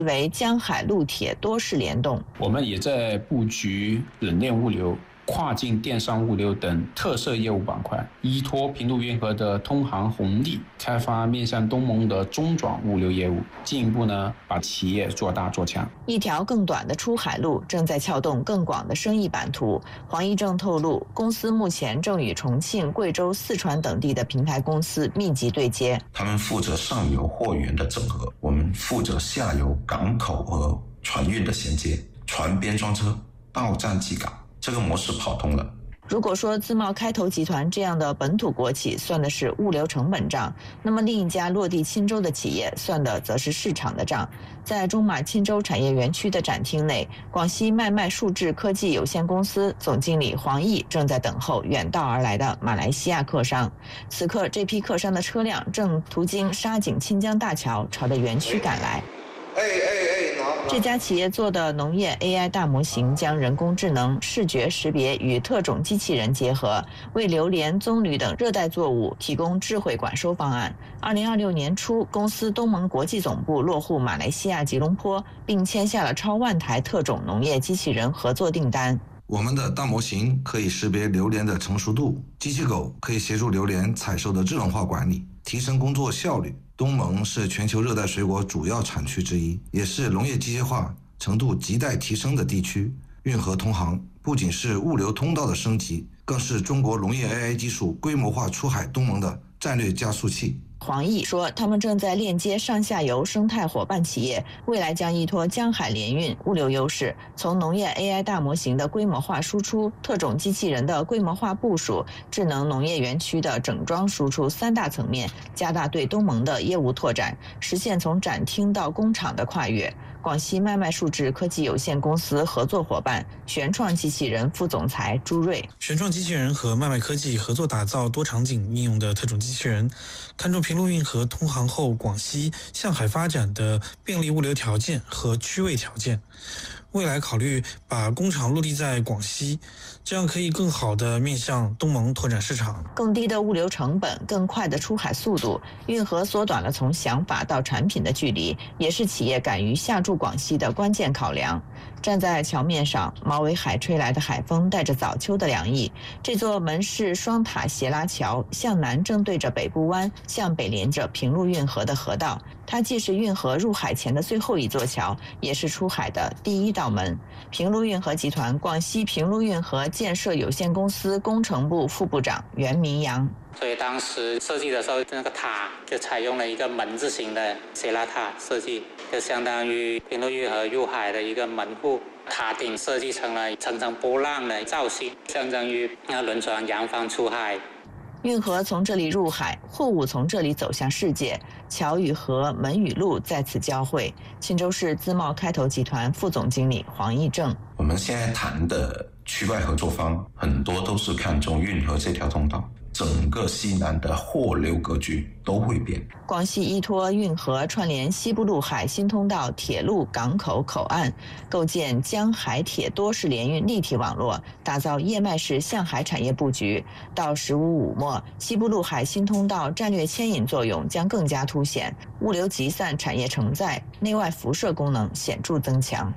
为江海陆铁多式联动。 我们也在布局冷链物流、跨境电商物流等特色业务板块，依托平陆运河的通航红利，开发面向东盟的中转物流业务，进一步把企业做大做强。 一条更短的出海路正在撬动更广的生意版图。黄毅正透露，公司目前正与重庆、贵州、四川等地的平台公司密集对接。 他们负责上游货源的整合，我们负责下游港口和船运的衔接，船边装车，到站即港。这个模式跑通了。 如果说自贸开投集团这样的本土国企算的是物流成本账，那么另一家落地钦州的企业算的则是市场的账。在中马钦州产业园区的展厅内，广西麦麦数智科技有限公司总经理黄毅正在等候远道而来的马来西亚客商。此刻，这批客商的车辆正途经沙井清江大桥，朝着园区赶来。这家企业做的农业 AI 大模型将人工智能、视觉识别与特种机器人结合，为榴莲、棕榈等热带作物提供智慧管收方案。2026年初，公司东盟国际总部落户马来西亚吉隆坡，并签下了超万台特种农业机器人合作订单。 我们的大模型可以识别榴莲的成熟度，机器狗可以协助榴莲采收的智能化管理，提升工作效率。东盟是全球热带水果主要产区之一，也是农业机械化程度亟待提升的地区。运河通航不仅是物流通道的升级，更是中国农业 AI 技术规模化出海东盟的战略加速器。 黄毅说，他们正在链接上下游生态伙伴企业，未来将依托江海联运物流优势，从农业 AI 大模型的规模化输出、特种机器人的规模化部署、智能农业园区的整装输出三大层面，加大对东盟的业务拓展，实现从展厅到工厂的跨越。广西麦麦数智科技有限公司合作伙伴玄创机器人副总裁朱瑞。 玄创机器人和麦麦科技合作打造多场景应用的特种机器人，看中平陆运河通航后广西向海发展的便利物流条件和区位条件。未来考虑把工厂落地在广西，这样可以更好地面向东盟拓展市场。 更低的物流成本，更快的出海速度，运河缩短了从想法到产品的距离，也是企业敢于下驻广西的关键考量。站在桥面上，毛尾海吹来的海风带着早秋的凉意。这座门式双塔斜拉桥向南正对着北部湾，向北连着平陆运河的河道。它既是运河入海前的最后一座桥，也是出海的第一道门。平陆运河集团广西平陆运河建设有限公司工程部副部长袁明阳。 所以当时设计的时候，那个塔就采用了一个门字形的斜拉塔设计，就相当于平陆运河入海的一个门户。塔顶设计成了层层波浪的造型，相当于轮船扬帆出海。 运河从这里入海，货物从这里走向世界，桥与河，门与路在此交汇。钦州市自贸开投集团副总经理黄毅正。 我们现在谈的区外合作方很多都是看中运河这条通道，整个西南的货流格局都会变。 广西依托运河串联西部陆海新通道铁路港口口岸，构建江海铁多式联运立体网络，打造叶脉式向海产业布局。到15-5末，西部陆海新通道战略牵引作用将更加凸显，物流集散、产业承载、内外辐射功能显著增强。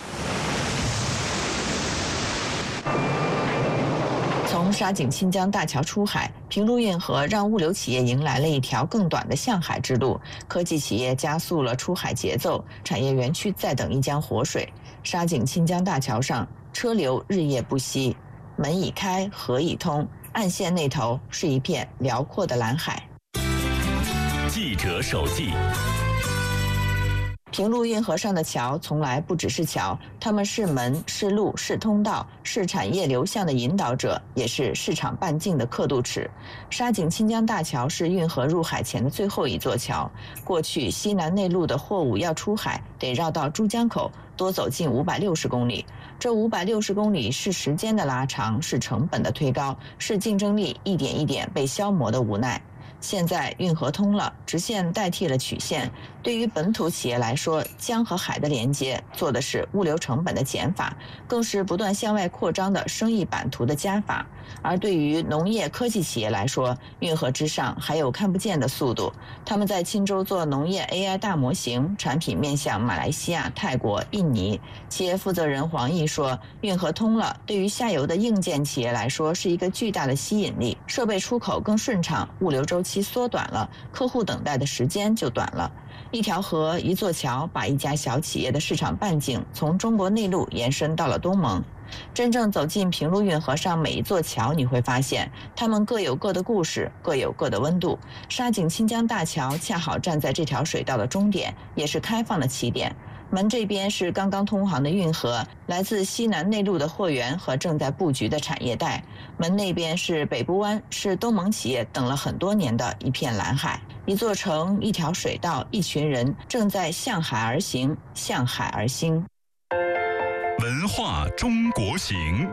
从沙井清江大桥出海，平陆运河让物流企业迎来了一条更短的向海之路，科技企业加速了出海节奏，产业园区在等一江活水。沙井清江大桥上，车流日夜不息，门已开，河已通，岸线那头是一片辽阔的蓝海。 记者手记。 平陆运河上的桥从来不只是桥，它们是门、是路、是通道，是产业流向的引导者，也是市场半径的刻度尺。沙井清江大桥是运河入海前的最后一座桥。过去西南内陆的货物要出海，得绕到珠江口，多走近560公里。这560公里是时间的拉长，是成本的推高，是竞争力一点一点被消磨的无奈。 现在运河通了，直线代替了曲线。对于本土企业来说，江和海的连接做的是物流成本的减法，更是不断向外扩张的生意版图的加法。而对于农业科技企业来说，运河之上还有看不见的速度。他们在钦州做农业 AI 大模型，产品面向马来西亚、泰国、印尼。企业负责人黄毅说，运河通了，对于下游的硬件企业来说是一个巨大的吸引力，设备出口更顺畅，物流周期缩短了，客户等待的时间就短了。一条河一座桥，把一家小企业的市场半径从中国内陆延伸到了东盟。真正走进平陆运河上每一座桥，你会发现它们各有各的故事，各有各的温度。沙井清江大桥恰好站在这条水道的终点，也是开放的起点。门这边是刚刚通航的运河，来自西南内陆的货源和正在布局的产业带。门那边是北部湾，是东盟企业等了很多年的一片蓝海。一座城，一条水道，一群人正在向海而行，向海而兴。 文化中国行，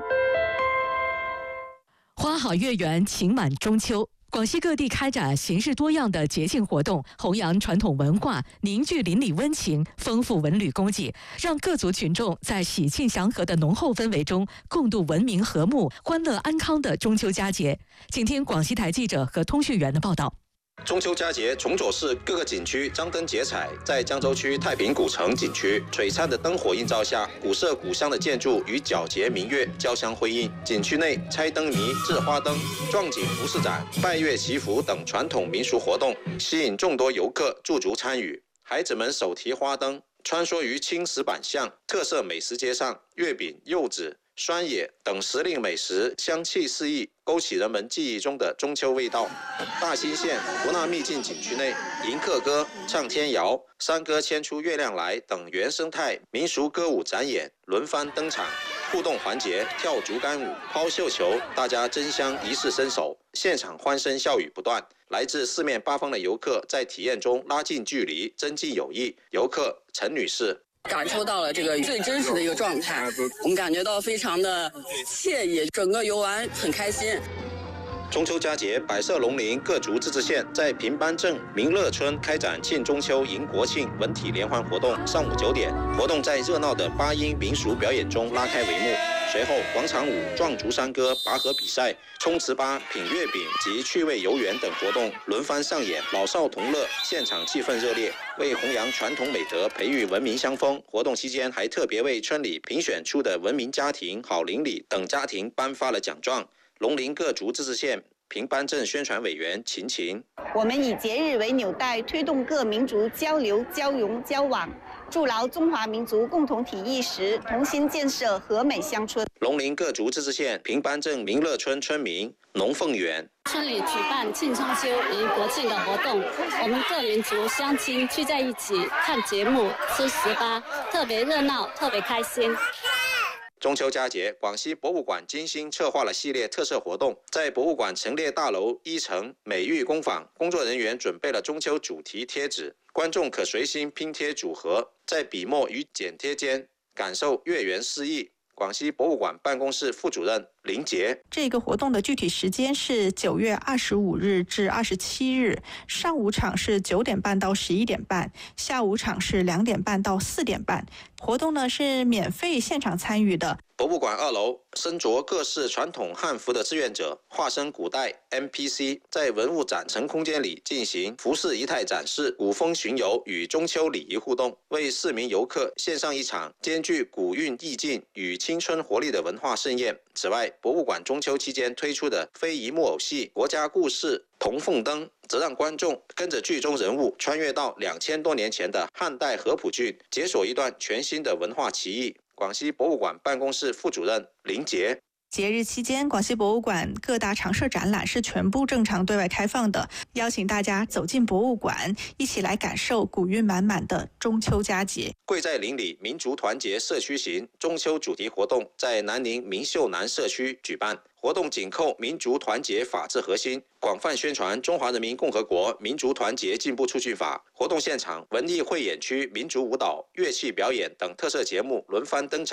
花好月圆，情满中秋。广西各地开展形式多样的节庆活动，弘扬传统文化，凝聚邻里温情，丰富文旅供给，让各族群众在喜庆祥和的浓厚氛围中，共度文明和睦、欢乐安康的中秋佳节。请听广西台记者和通讯员的报道。 中秋佳节，崇左市各个景区张灯结彩。在江州区太平古城景区，璀璨的灯火映照下，古色古香的建筑与皎洁明月交相辉映。景区内拆灯谜、制花灯、壮景服饰展、拜月祈福等传统民俗活动，吸引众多游客驻足参与。孩子们手提花灯，穿梭于青石板巷、特色美食街上，月饼、柚子、酸野等时令美食香气四溢，勾起人们记忆中的中秋味道。大兴县福纳秘境景区内，迎客歌、唱天谣、山歌牵出月亮来等原生态民俗歌舞展演轮番登场，互动环节跳竹竿舞、抛绣球，大家争相一试身手，现场欢声笑语不断。来自四面八方的游客在体验中拉近距离，增进友谊。游客陈女士。 感受到了这个最真实的一个状态，我们感觉到非常的惬意，整个游玩很开心。 中秋佳节，百色龙陵各族自治县在平班镇民乐村开展庆中秋迎国庆文体联欢活动。上午9点，活动在热闹的八音民俗表演中拉开帷幕。随后，广场舞、壮竹山歌、拔河比赛、冲糍粑、品月饼及趣味游园等活动轮番上演，老少同乐，现场气氛热烈。为弘扬传统美德、培育文明乡风，活动期间还特别为村里评选出的文明家庭、好邻里等家庭颁发了奖状。龙陵各族自治县平班镇宣传委员秦琴： 我们以节日为纽带，推动各民族交流、交融、交往，筑牢中华民族共同体意识，同心建设和美乡村。 龙陵各族自治县平班镇民乐村村民农凤元： 村里举办庆中秋迎国庆的活动，我们各民族乡亲聚在一起看节目、吃糍粑，特别热闹，特别开心。 中秋佳节，广西博物馆精心策划了系列特色活动。在博物馆陈列大楼1层美育工坊，工作人员准备了中秋主题贴纸，观众可随心拼贴组合，在笔墨与剪贴间感受月圆诗意。广西博物馆办公室副主任林杰： 这个活动的具体时间是9月25日至27日，上午场是9点半到11点半，下午场是2点半到4点半。活动呢是免费现场参与的。 博物馆2楼，身着各式传统汉服的志愿者化身古代 NPC， 在文物展陈空间里进行服饰仪态展示、古风巡游与中秋礼仪互动，为市民游客献上一场兼具古韵意境与青春活力的文化盛宴。此外，博物馆中秋期间推出的非遗木偶戏《国家故事铜凤灯》，则让观众跟着剧中人物穿越到2000多年前的汉代合浦郡，解锁一段全新的文化奇异。广西博物馆办公室副主任林杰： 节日期间，广西博物馆各大常设展览是全部正常对外开放的，邀请大家走进博物馆，一起来感受古韵满满的中秋佳节。 贵在邻里民族团结社区行中秋主题活动在南宁明秀南社区举办。活动紧扣民族团结法治核心，广泛宣传中华人民共和国民族团结进步促进法。活动现场，文艺汇演区民族舞蹈、乐器表演等特色节目轮番登场，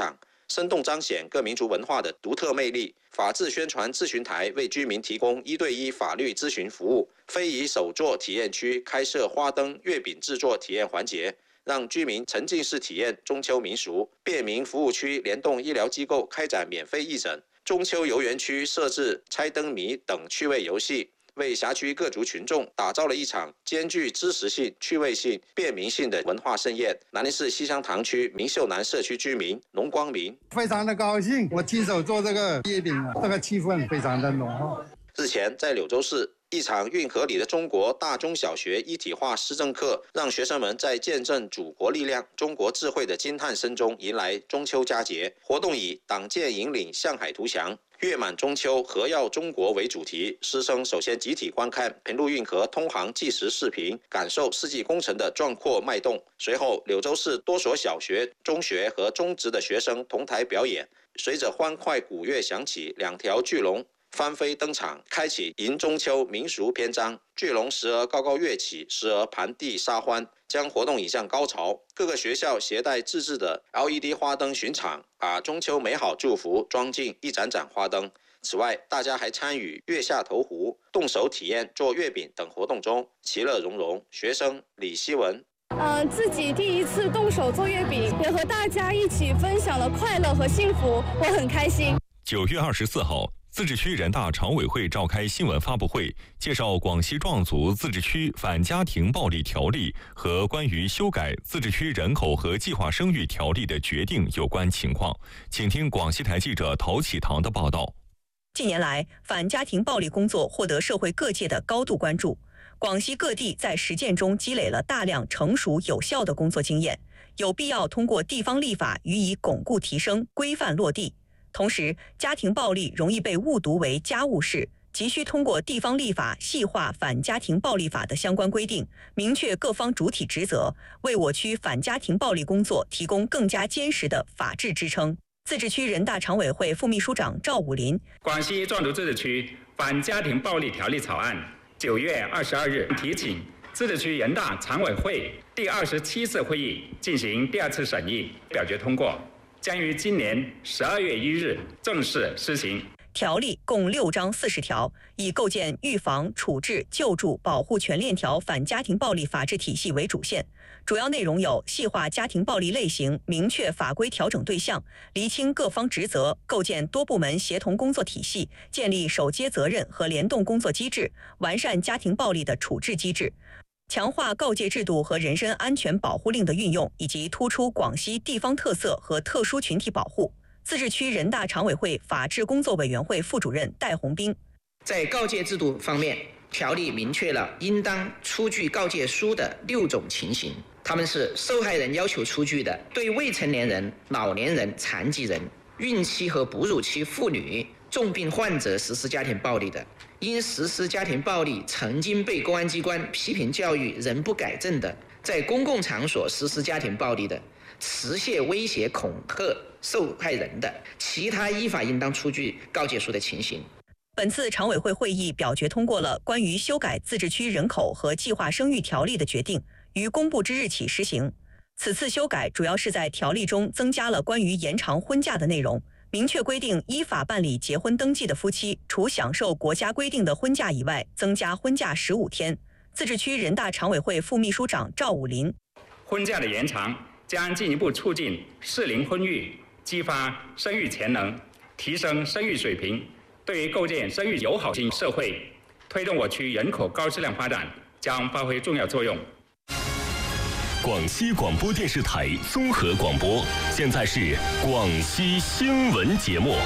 生动彰显各民族文化的独特魅力。法治宣传咨询台为居民提供1对1法律咨询服务。非遗首座体验区开设花灯、月饼制作体验环节，让居民沉浸式体验中秋民俗。便民服务区联动医疗机构开展免费义诊。中秋游园区设置猜灯谜等趣味游戏，为辖区各族群众打造了一场兼具知识性、趣味性、便民性的文化盛宴。南宁市西乡塘区明秀南社区居民龙光明非常的高兴，我亲手做这个月饼，这个气氛非常的浓厚。 日前，在柳州市，一场运河里的中国大中小学一体化施政课，让学生们在见证祖国力量、中国智慧的惊叹声中迎来中秋佳节。活动以党建引领向海图强，月满中秋何耀中国为主题，师生首先集体观看平陆运河通航纪实视频，感受世纪工程的壮阔脉动。随后，柳州市多所小学、中学和中职的学生同台表演，随着欢快鼓乐响起，2条巨龙翻飞登场，开启迎中秋民俗篇章。巨龙时而高高跃起，时而盘地撒欢，将活动引向高潮。各个学校携带自制的 LED 花灯巡场，把中秋美好祝福装进一盏盏花灯。此外，大家还参与月下投壶、动手体验做月饼等活动中，其乐融融。学生李希文。 自己第一次动手做月饼，也和大家一起分享了快乐和幸福，我很开心。 9月24号。自治区人大常委会召开新闻发布会，介绍广西壮族自治区反家庭暴力条例和关于修改自治区人口和计划生育条例的决定有关情况。请听广西台记者陶启堂的报道。 近年来，反家庭暴力工作获得社会各界的高度关注。广西各地在实践中积累了大量成熟有效的工作经验，有必要通过地方立法予以巩固提升、规范落地。同时，家庭暴力容易被误读为家务事，急需通过地方立法细化反家庭暴力法的相关规定，明确各方主体职责，为我区反家庭暴力工作提供更加坚实的法治支撑。自治区人大常委会副秘书长赵武林： 广西壮族自治区反家庭暴力条例草案9月22日提请自治区人大常委会第27次会议进行第2次审议，表决通过。将于今年12月1日正式施行。 条例共6章40条，以构建预防、处置、救助、保护全链条反家庭暴力法治体系为主线。主要内容有细化家庭暴力类型，明确法规调整对象，厘清各方职责，构建多部门协同工作体系，建立首接责任和联动工作机制，完善家庭暴力的处置机制。强化告诫制度和人身安全保护令的运用，以及突出广西地方特色和特殊群体保护。自治区人大常委会法制工作委员会副主任戴红兵： 在告诫制度方面，条例明确了应当出具告诫书的6种情形，他们是受害人要求出具的，对未成年人、老年人、残疾人、孕期和哺乳期妇女、重病患者实施家庭暴力的，因实施家庭暴力曾经被公安机关批评教育仍不改正的，在公共场所实施家庭暴力的，持械威胁恐吓受害人的，其他依法应当出具告诫书的情形。 本次常委会会议表决通过了关于修改自治区人口和计划生育条例的决定，于公布之日起施行。此次修改主要是在条例中增加了关于延长婚假的内容，明确规定依法办理结婚登记的夫妻，除享受国家规定的婚假以外，增加婚假15天。自治区人大常委会副秘书长赵武林： 婚假的延长将进一步促进适龄婚育，激发生育潜能，提升生育水平，对于构建生育友好型社会，推动我区人口高质量发展将发挥重要作用。 广西广播电视台综合广播，现在是广西新闻节目。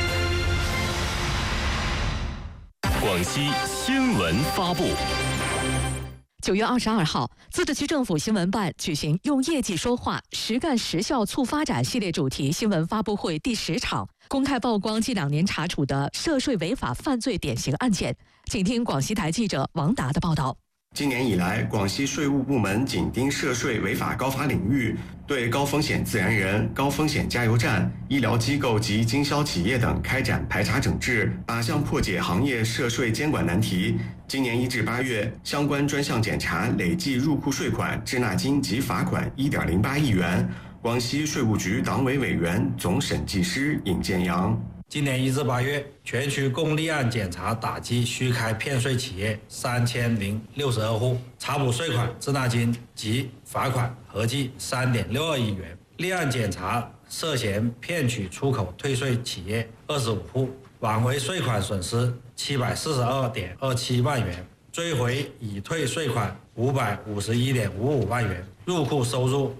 广西新闻发布。 9月22号，自治区政府新闻办举行“用业绩说话，实干实效促发展”系列主题新闻发布会第10场，公开曝光近2年查处的涉税违法犯罪典型案件。请听广西台记者王达的报道。 今年以来，广西税务部门紧盯涉税违法高发领域，对高风险自然人、高风险加油站、医疗机构及经销企业等开展排查整治，8项破解行业涉税监管难题。今年1至8月，相关专项检查累计入库税款、滞纳金及罚款1.08亿元， 广西税务局党委委员、总审计师尹建阳。 今年1至8月，全区共立案检查打击虚开骗税企业3062户，查捕税款、滞纳金及罚款合计3.62亿元。立案检查涉嫌骗取出口退税企业25户，挽回税款损失742.27万元，追回已退税款551.55万元，入库收入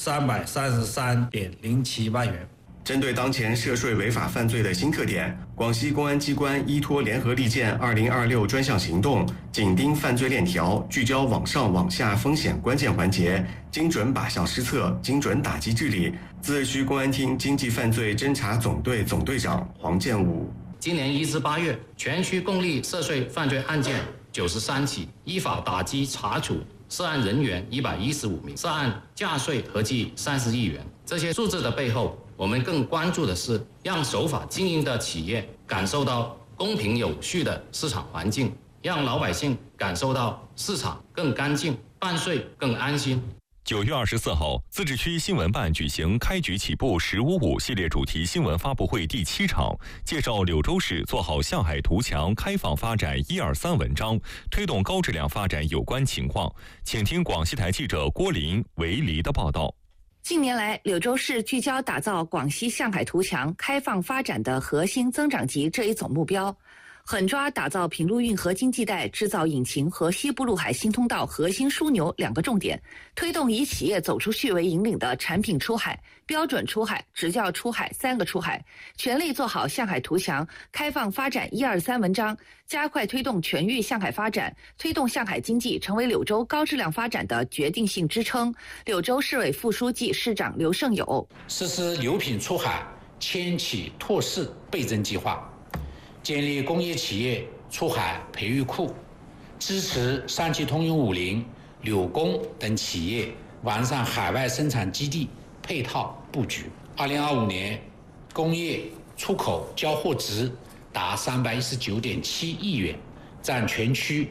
333.07万元。 针对当前涉税违法犯罪的新特点，广西公安机关依托联合利剑2026专项行动，紧盯犯罪链条，聚焦网上网下风险关键环节，精准靶向施策，精准打击治理。自治区公安厅经济犯罪侦查总队总队长黄建武。 今年1至8月，全区共立涉税犯罪案件93起，依法打击查处涉案人员115名，涉案价税合计30亿元。这些数字的背后，我们更关注的是让守法经营的企业感受到公平有序的市场环境，让老百姓感受到市场更干净，办税更安心。 9月24号，自治区新闻办举行开局起步“1055”系列主题新闻发布会第7场，介绍柳州市做好向海图强开放发展123文章，推动高质量发展有关情况。请听广西台记者郭林、韦黎的报道。 近年来，柳州市聚焦打造广西向海图强开放发展的核心增长极这一总目标，狠抓打造平陆运河经济带制造引擎和西部陆海新通道核心枢纽2个重点，推动以企业走出去为引领的产品出海、标准出海、直教出海3个出海，全力做好向海图强开放发展123文章，加快推动全域向海发展，推动向海经济成为柳州高质量发展的决定性支撑。柳州市委副书记、市长刘胜友实施流品出海迁企拓市倍增计划，建立工业企业出海培育库，支持上汽通用50、柳工等企业完善海外生产基地配套布局。2025年，工业出口交货值达319.7亿元，占全区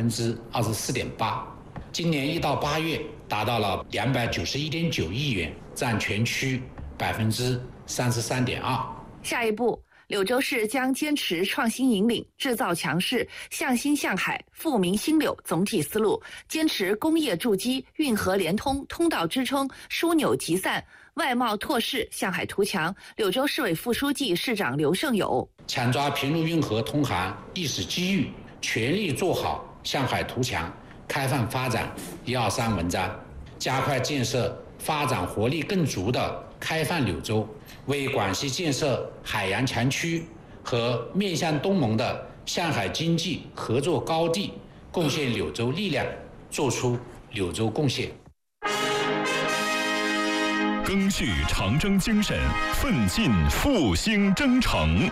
24.8%。今年1到8月达到了291.9亿元，占全区33.2%。 下一步，柳州市将坚持创新引领、制造强势、向新向海、富民新柳总体思路，坚持工业筑基、运河连通、通道支撑、枢纽集散、外贸拓市、向海图强。柳州市委副书记、市长刘胜友强抓平陆运河通航历史机遇，全力做好向海图强开放发展123文章，加快建设发展活力更足的开放柳州，为广西建设海洋强区和面向东盟的向海经济合作高地贡献柳州力量，做出柳州贡献。 赓续长征精神，奋进复兴征程。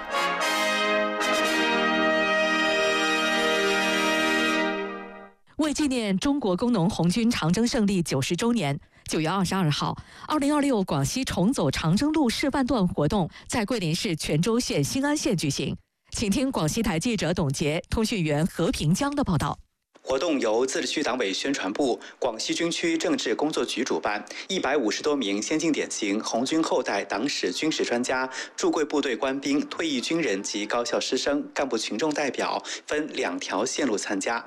为纪念中国工农红军长征胜利90周年，9月22号，2026广西重走长征路示范段活动在桂林市全州县兴安县举行。请听广西台记者董洁、通讯员何平江的报道。 活动由自治区党委宣传部、广西军区政治工作局主办，150多名先进典型红军后代党史军事专家、驻桂部队官兵、退役军人及高校师生、干部群众代表分2条线路参加。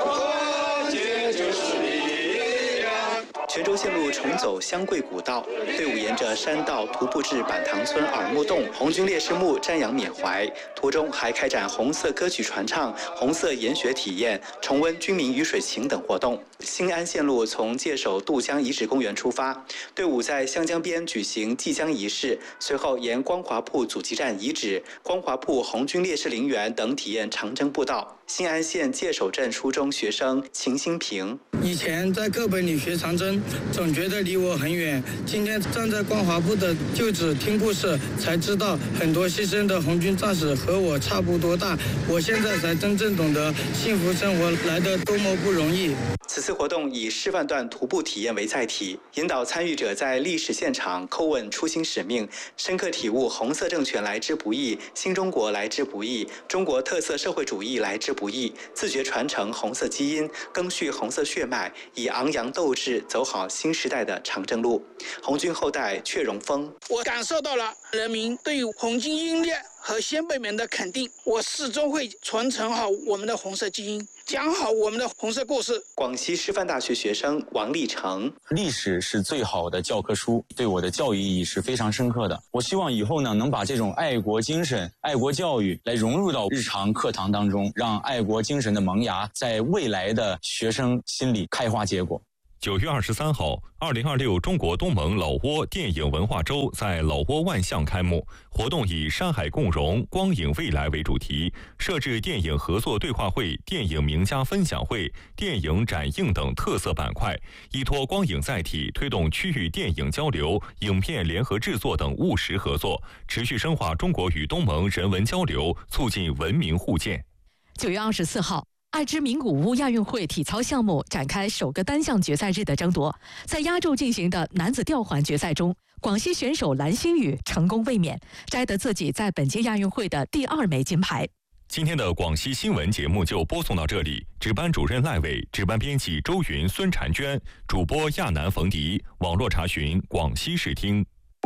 泉州线路重走湘桂古道，队伍沿着山道徒步至板塘村耳目洞红军烈士墓瞻仰缅怀，途中还开展红色歌曲传唱、红色研学体验、重温军民鱼水情等活动。兴安线路从界首渡江遗址公园出发，队伍在湘江边举行祭江仪式，随后沿光华铺阻击战遗址、光华铺红军烈士陵园等体验长征步道。兴安县界首镇初中学生秦新平： 以前在课本里学长征，总觉得离我很远。今天站在光华铺的旧址听故事，才知道很多牺牲的红军战士和我差不多大。我现在才真正懂得幸福生活来得多么不容易。 此次活动以示范段徒步体验为载体，引导参与者在历史现场叩问初心使命，深刻体悟红色政权来之不易，新中国来之不易，中国特色社会主义来之不易，自觉传承红色基因，赓续红色血脉，以昂扬斗志走好新时代的长征路。红军后代阙荣峰， 我感受到了人民对红军英烈和先辈们的肯定，我始终会传承好我们的红色基因，讲好我们的红色故事。 广西师范大学学生王立成， 历史是最好的教科书，对我的教育意义是非常深刻的。我希望以后呢，能把这种爱国精神、爱国教育来融入到日常课堂当中，让爱国精神的萌芽在未来的学生心里开花结果。 9月23号，2026中国东盟老挝电影文化周在老挝万象开幕。活动以山海共融、光影未来为主题，设置电影合作对话会、电影名家分享会、电影展映等特色板块，依托光影载体，推动区域电影交流、影片联合制作等务实合作，持续深化中国与东盟人文交流，促进文明互鉴。 9月24号。爱知名古屋亚运会体操项目展开首个单项决赛日的争夺，在压轴进行的男子吊环决赛中，广西选手蓝星宇成功卫冕，摘得自己在本届亚运会的第2枚金牌。 今天的广西新闻节目就播送到这里，值班主任赖伟，值班编辑周云、孙婵娟，主播亚楠、冯迪，网络查询广西视听。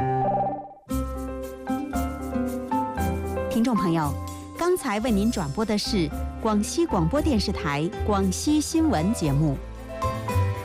听众朋友，刚才为您转播的是广西广播电视台广西新闻节目。